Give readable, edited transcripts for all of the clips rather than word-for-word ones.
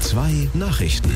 2 Nachrichten.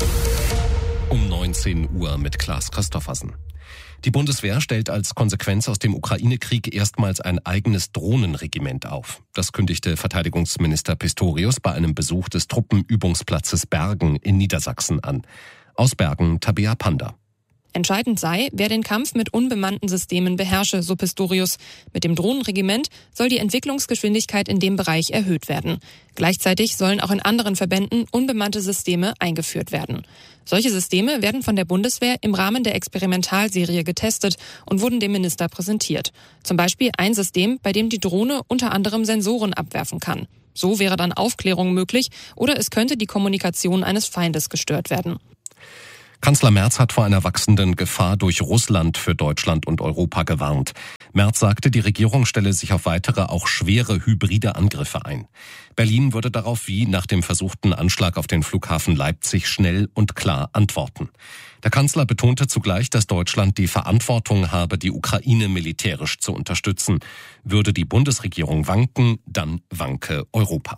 Um 19 Uhr mit Klaas Christoffersen. Die Bundeswehr stellt als Konsequenz aus dem Ukraine-Krieg erstmals ein eigenes Drohnenregiment auf. Das kündigte Verteidigungsminister Pistorius bei einem Besuch des Truppenübungsplatzes Bergen in Niedersachsen an. Aus Bergen Tabea Panda. Entscheidend sei, wer den Kampf mit unbemannten Systemen beherrsche, so Pistorius. Mit dem Drohnenregiment soll die Entwicklungsgeschwindigkeit in dem Bereich erhöht werden. Gleichzeitig sollen auch in anderen Verbänden unbemannte Systeme eingeführt werden. Solche Systeme werden von der Bundeswehr im Rahmen der Experimentalserie getestet und wurden dem Minister präsentiert. Zum Beispiel ein System, bei dem die Drohne unter anderem Sensoren abwerfen kann. So wäre dann Aufklärung möglich oder es könnte die Kommunikation eines Feindes gestört werden. Kanzler Merz hat vor einer wachsenden Gefahr durch Russland für Deutschland und Europa gewarnt. Merz sagte, die Regierung stelle sich auf weitere, auch schwere hybride Angriffe ein. Berlin würde darauf wie nach dem versuchten Anschlag auf den Flughafen Leipzig schnell und klar antworten. Der Kanzler betonte zugleich, dass Deutschland die Verantwortung habe, die Ukraine militärisch zu unterstützen. Würde die Bundesregierung wanken, dann wanke Europa.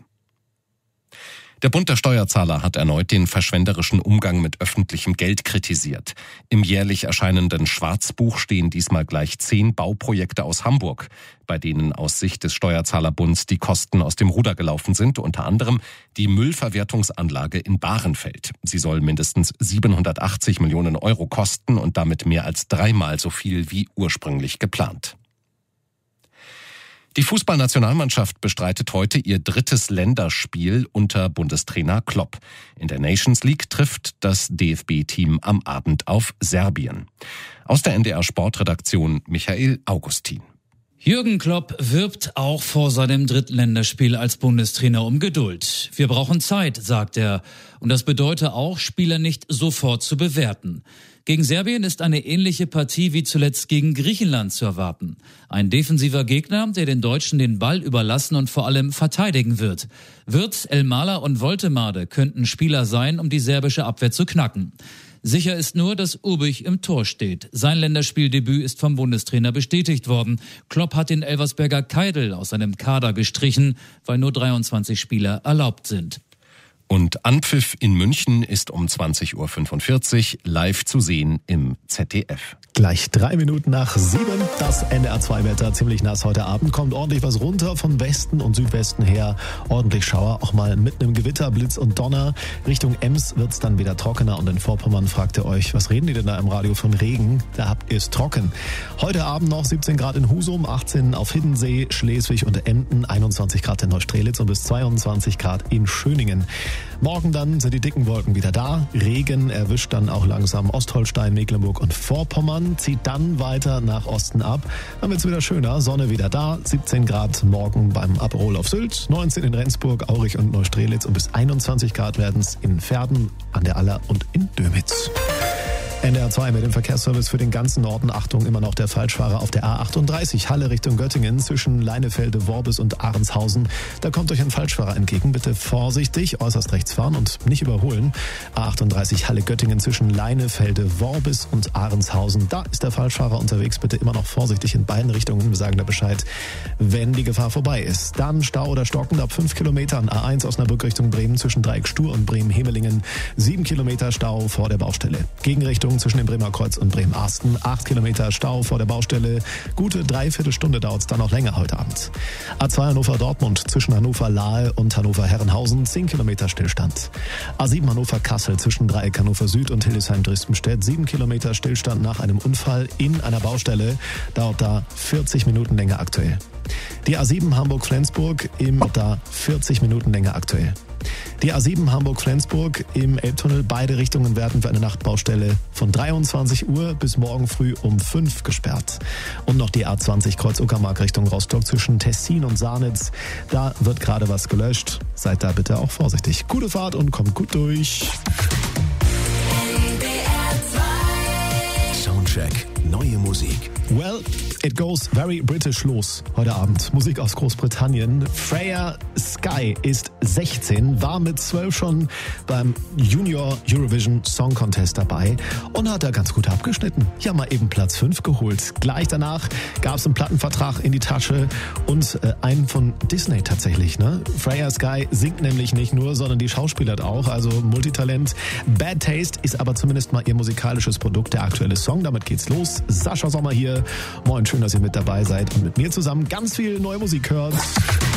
Der Bund der Steuerzahler hat erneut den verschwenderischen Umgang mit öffentlichem Geld kritisiert. Im jährlich erscheinenden Schwarzbuch stehen diesmal gleich 10 Bauprojekte aus Hamburg, bei denen aus Sicht des Steuerzahlerbunds die Kosten aus dem Ruder gelaufen sind, unter anderem die Müllverwertungsanlage in Bahrenfeld. Sie soll mindestens 780 Millionen Euro kosten und damit mehr als 3-mal so viel wie ursprünglich geplant. Die Fußballnationalmannschaft bestreitet heute ihr 3. Länderspiel unter Bundestrainer Klopp. In der Nations League trifft das DFB-Team am Abend auf Serbien. Aus der NDR Sportredaktion Michael Augustin. Jürgen Klopp wirbt auch vor seinem 3. Länderspiel als Bundestrainer um Geduld. Wir brauchen Zeit, sagt er. Und das bedeutet auch, Spieler nicht sofort zu bewerten. Gegen Serbien ist eine ähnliche Partie wie zuletzt gegen Griechenland zu erwarten. Ein defensiver Gegner, der den Deutschen den Ball überlassen und vor allem verteidigen wird. Wirtz, Elmaler und Woltemade könnten Spieler sein, um die serbische Abwehr zu knacken. Sicher ist nur, dass Ubich im Tor steht. Sein Länderspieldebüt ist vom Bundestrainer bestätigt worden. Klopp hat den Elversberger Keidl aus seinem Kader gestrichen, weil nur 23 Spieler erlaubt sind. Und Anpfiff in München ist um 20.45 Uhr live zu sehen im ZDF. Gleich 3 Minuten nach 7. Das NDR2-Wetter ziemlich nass heute Abend. Kommt ordentlich was runter von Westen und Südwesten her. Ordentlich Schauer, auch mal mit einem Gewitter, Blitz und Donner. Richtung Ems wird's dann wieder trockener. Und in Vorpommern fragt ihr euch, was reden die denn da im Radio von Regen? Da habt ihr es trocken. Heute Abend noch 17 Grad in Husum, 18 auf Hiddensee, Schleswig und Emden, 21 Grad in Neustrelitz und bis 22 Grad in Schöningen. Morgen dann sind die dicken Wolken wieder da. Regen erwischt dann auch langsam Ostholstein, Mecklenburg und Vorpommern. Zieht dann weiter nach Osten ab. Dann wird's wieder schöner. Sonne wieder da. 17 Grad morgen beim Aperol auf Sylt. 19 in Rendsburg, Aurich und Neustrelitz. Und bis 21 Grad werden's in Verden, an der Aller und in Dömitz. NDR2 mit dem Verkehrsservice für den ganzen Norden. Achtung, immer noch der Falschfahrer auf der A38 Halle Richtung Göttingen zwischen Leinefelde, Worbis und Ahrenshausen. Da kommt euch ein Falschfahrer entgegen. Bitte vorsichtig, äußerst rechts fahren und nicht überholen. A38 Halle Göttingen zwischen Leinefelde, Worbis und Ahrenshausen. Da ist der Falschfahrer unterwegs. Bitte immer noch vorsichtig in beiden Richtungen. Wir sagen da Bescheid, wenn die Gefahr vorbei ist. Dann Stau oder stockend ab 5 Kilometern. A1 Osnabrück Richtung Bremen zwischen Dreieck Stur und Bremen-Hemelingen. 7 Kilometer Stau vor der Baustelle. Gegenrichtung zwischen dem Bremer Kreuz und Bremen-Arsten. 8 Kilometer Stau vor der Baustelle. Gute 3/4 Stunde dauert es dann noch länger heute Abend. A2 Hannover-Dortmund zwischen Hannover-Lahe und Hannover-Herrenhausen. 10 Kilometer Stillstand. A7 Hannover-Kassel zwischen Dreieck Hannover-Süd und Hildesheim-Dresdenstedt. 7 Kilometer Stillstand nach einem Unfall in einer Baustelle. Dauert da 40 Minuten länger aktuell. Die A7 Hamburg-Flensburg da 40 Minuten länger aktuell. Die A7 Hamburg-Flensburg im Elbtunnel, beide Richtungen werden für eine Nachtbaustelle von 23 Uhr bis morgen früh um 5 gesperrt. Und noch die A20 Kreuz-Uckermark Richtung Rostock zwischen Tessin und Sarnitz. Da wird gerade was gelöscht. Seid da bitte auch vorsichtig. Gute Fahrt und kommt gut durch. Soundcheck. Neue Musik. Well, It goes very British los heute Abend. Musik aus Großbritannien. Freya Sky ist 16, war mit 12 schon beim Junior Eurovision Song Contest dabei und hat da ganz gut abgeschnitten. Ja, mal eben Platz 5 geholt. Gleich danach gab es einen Plattenvertrag in die Tasche und einen von Disney tatsächlich. Ne? Freya Sky singt nämlich nicht nur, sondern die schauspielert auch, also Multitalent. Bad Taste ist aber zumindest mal ihr musikalisches Produkt, der aktuelle Song. Damit geht's los. Sascha Sommer hier. Moin, schön, dass ihr mit dabei seid und mit mir zusammen ganz viel neue Musik hört.